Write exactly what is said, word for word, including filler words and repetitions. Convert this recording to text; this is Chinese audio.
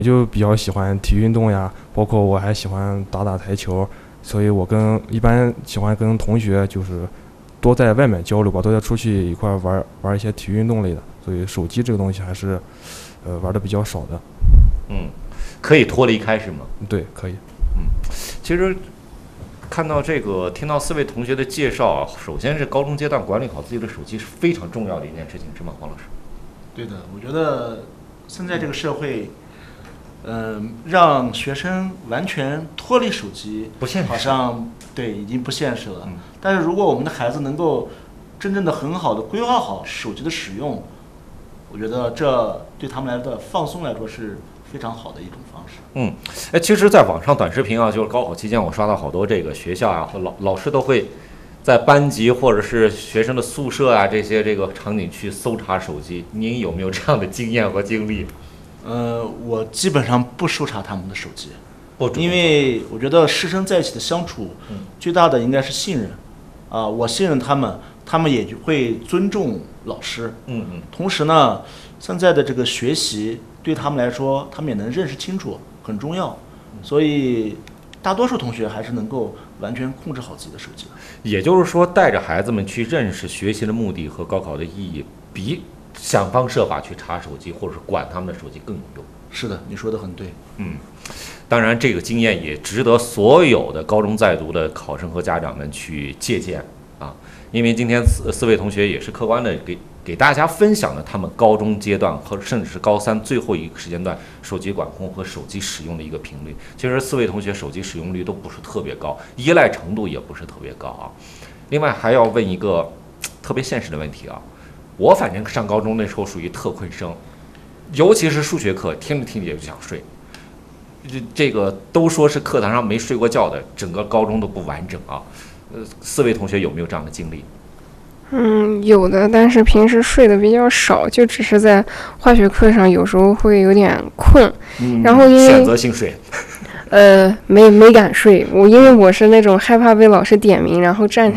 就比较喜欢体育运动呀，包括我还喜欢打打台球，所以我跟一般喜欢跟同学就是多在外面交流吧，都要出去一块玩玩一些体育运动类的，所以手机这个东西还是呃玩的比较少的。 嗯，可以脱离开是吗？ 对，可以。 嗯，其实看到这个，听到四位同学的介绍啊，首先是高中阶段管理好自己的手机是非常重要的一件事情，是吗，黄老师？ 对的，我觉得现在这个社会。嗯、呃，让学生完全脱离手机， 不现实， 好像对已经不现实了。 嗯、 但是如果我们的孩子能够真正的很好的规划好手机的使用，我觉得这对他们来的放松来说是非常好的一种方式。 嗯，哎，其实，在网上短视频啊，就是高考期间，我刷到好多这个学校啊，或老老师都会在班级或者是学生的宿舍啊这些这个场景去搜查手机。您有没有这样的经验和经历？ 呃，我基本上不搜查他们的手机， 不， 因为我觉得师生在一起的相处， 嗯、 最大的应该是信任，啊、呃，我信任他们，他们也会尊重老师， 嗯嗯。 同时呢，现在的这个学习对他们来说，他们也能认识清楚，很重要，所以大多数同学还是能够完全控制好自己的手机的。 也就是说，带着孩子们去认识学习的目的和高考的意义，比想方设法去查手机或者是管他们的手机更有用。 是的，你说的很对。 嗯，当然这个经验也值得所有的高中在读的考生和家长们去借鉴啊，因为今天四四位同学也是客观的给给大家分享了他们高中阶段和甚至是高三最后一个时间段手机管控和手机使用的一个频率。其实四位同学手机使用率都不是特别高，依赖程度也不是特别高啊。另外还要问一个特别现实的问题啊。我反正上高中那时候属于特困生，尤其是数学课，听着听着也就想睡。这这个都说是课堂上没睡过觉的，整个高中都不完整啊。呃，四位同学有没有这样的经历？ 嗯，有的，但是平时睡得比较少，就只是在化学课上有时候会有点困， 嗯、 然后因为选择性睡。 呃，没没敢睡，我因为我是那种害怕被老师点名，然后站起